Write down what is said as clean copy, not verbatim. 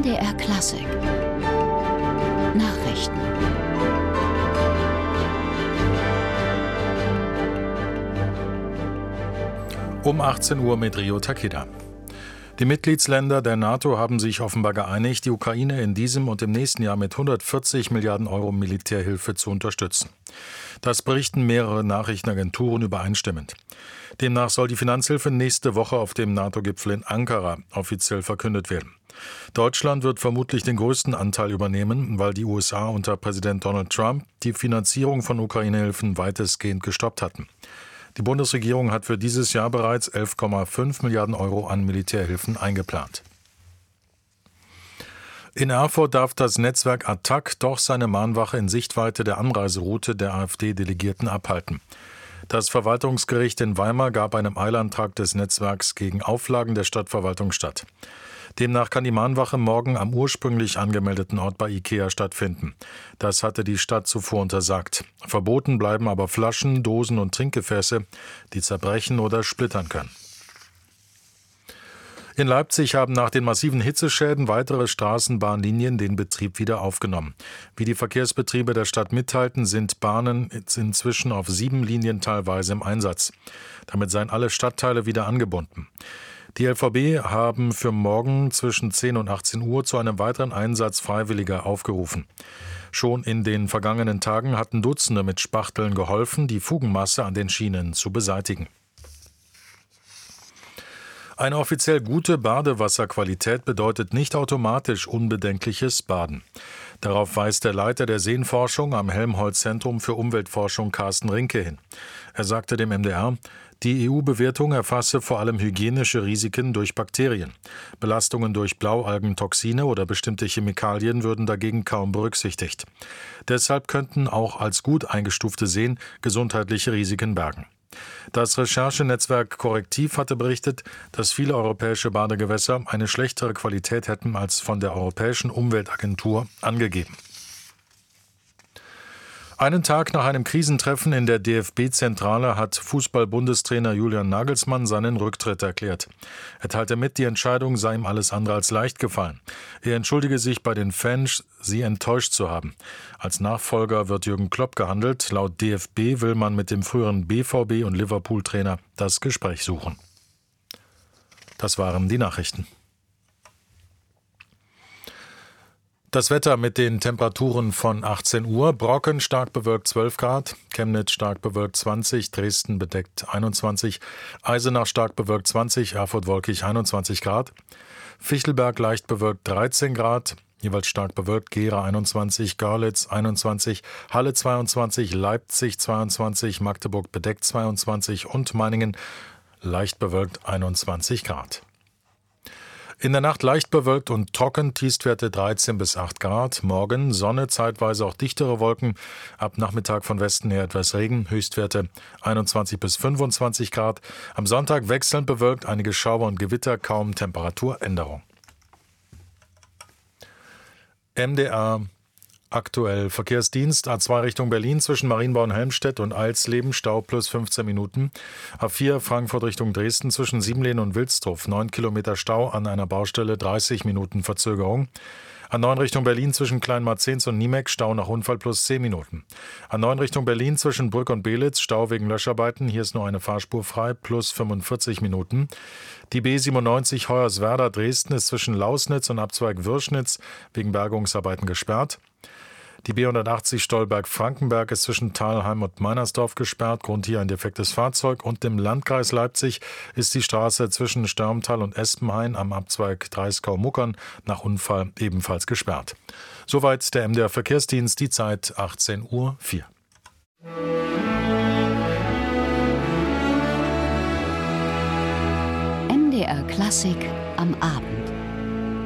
MDR Klassik Nachrichten. Um 18 Uhr mit Rio Takeda. Die Mitgliedsländer der NATO haben sich offenbar geeinigt, die Ukraine in diesem und im nächsten Jahr mit 140 Milliarden Euro Militärhilfe zu unterstützen. Das berichten mehrere Nachrichtenagenturen übereinstimmend. Demnach soll die Finanzhilfe nächste Woche auf dem NATO-Gipfel in Ankara offiziell verkündet werden. Deutschland wird vermutlich den größten Anteil übernehmen, weil die USA unter Präsident Donald Trump die Finanzierung von Ukraine-Hilfen weitestgehend gestoppt hatten. Die Bundesregierung hat für dieses Jahr bereits 11,5 Milliarden Euro an Militärhilfen eingeplant. In Erfurt darf das Netzwerk Attac doch seine Mahnwache in Sichtweite der Anreiseroute der AfD-Delegierten abhalten. Das Verwaltungsgericht in Weimar gab einem Eilantrag des Netzwerks gegen Auflagen der Stadtverwaltung statt. Demnach kann die Mahnwache morgen am ursprünglich angemeldeten Ort bei IKEA stattfinden. Das hatte die Stadt zuvor untersagt. Verboten bleiben aber Flaschen, Dosen und Trinkgefäße, die zerbrechen oder splittern können. In Leipzig haben nach den massiven Hitzeschäden weitere Straßenbahnlinien den Betrieb wieder aufgenommen. Wie die Verkehrsbetriebe der Stadt mitteilten, sind Bahnen inzwischen auf 7 Linien teilweise im Einsatz. Damit seien alle Stadtteile wieder angebunden. Die LVB haben für morgen zwischen 10 und 18 Uhr zu einem weiteren Einsatz Freiwilliger aufgerufen. Schon in den vergangenen Tagen hatten Dutzende mit Spachteln geholfen, die Fugenmasse an den Schienen zu beseitigen. Eine offiziell gute Badewasserqualität bedeutet nicht automatisch unbedenkliches Baden. Darauf weist der Leiter der Seenforschung am Helmholtz-Zentrum für Umweltforschung Carsten Rinke hin. Er sagte dem MDR, die EU-Bewertung erfasse vor allem hygienische Risiken durch Bakterien. Belastungen durch Blaualgentoxine oder bestimmte Chemikalien würden dagegen kaum berücksichtigt. Deshalb könnten auch als gut eingestufte Seen gesundheitliche Risiken bergen. Das Recherchenetzwerk Korrektiv hatte berichtet, dass viele europäische Badegewässer eine schlechtere Qualität hätten als von der Europäischen Umweltagentur angegeben. Einen Tag nach einem Krisentreffen in der DFB-Zentrale hat Fußball-Bundestrainer Julian Nagelsmann seinen Rücktritt erklärt. Er teilte mit, die Entscheidung sei ihm alles andere als leicht gefallen. Er entschuldige sich bei den Fans, sie enttäuscht zu haben. Als Nachfolger wird Jürgen Klopp gehandelt. Laut DFB will man mit dem früheren BVB- und Liverpool-Trainer das Gespräch suchen. Das waren die Nachrichten. Das Wetter mit den Temperaturen von 18 Uhr. Brocken stark bewölkt 12 Grad, Chemnitz stark bewölkt 20, Dresden bedeckt 21, Eisenach stark bewölkt 20, Erfurt wolkig 21 Grad, Fichtelberg leicht bewölkt 13 Grad, jeweils stark bewölkt Gera 21, Görlitz 21, Halle 22, Leipzig 22, Magdeburg bedeckt 22 und Meiningen leicht bewölkt 21 Grad. In der Nacht leicht bewölkt und trocken, Tiefstwerte 13 bis 8 Grad. Morgen Sonne, zeitweise auch dichtere Wolken. Ab Nachmittag von Westen her etwas Regen, Höchstwerte 21 bis 25 Grad. Am Sonntag wechselnd bewölkt, einige Schauer und Gewitter, kaum Temperaturänderung. MDR aktuell Verkehrsdienst A2 Richtung Berlin zwischen Marienbau und Helmstedt und Eilsleben Stau plus 15 Minuten. A4 Frankfurt Richtung Dresden zwischen Siemlehn und Wilsdruff 9 Kilometer Stau an einer Baustelle 30 Minuten Verzögerung. A9 Richtung Berlin zwischen Kleinmarzens und Niemek Stau nach Unfall plus 10 Minuten. A9 Richtung Berlin zwischen Brück und Belitz Stau wegen Löscharbeiten. Hier ist nur eine Fahrspur frei plus 45 Minuten. Die B97 Hoyerswerda Dresden ist zwischen Lausnitz und Abzweig Würschnitz wegen Bergungsarbeiten gesperrt. Die B180 Stolberg-Frankenberg ist zwischen Thalheim und Meinersdorf gesperrt, Grund hier ein defektes Fahrzeug. Und im Landkreis Leipzig ist die Straße zwischen Störmtal und Espenhain am Abzweig Dreiskau-Muckern nach Unfall ebenfalls gesperrt. Soweit der MDR Verkehrsdienst, die Zeit 18:04 Uhr. MDR Klassik am Abend.